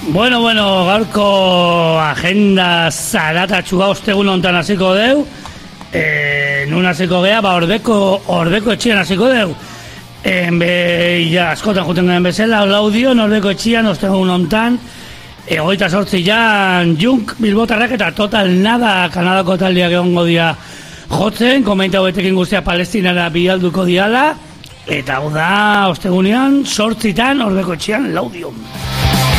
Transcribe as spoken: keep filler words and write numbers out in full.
Bueno, bueno, gaurko agenda zaratatxua ostegun hontan hasiko deu. E, nun hasiko gea, ba, ordeko, ordeko etxian hasiko deu. E, be, ja, askotan juten garen bezala, laudio, ordeko etxian ostegun hontan. Egoita sortzi jan, Junk, Bilbotarrak eta Total Nada Kanadako taldeak egongo dira jotzen, komenta hoetekin guztia Palestinara bialduko diala, eta hau da, ostegunean, sortzitan, ordeko etxian, laudio.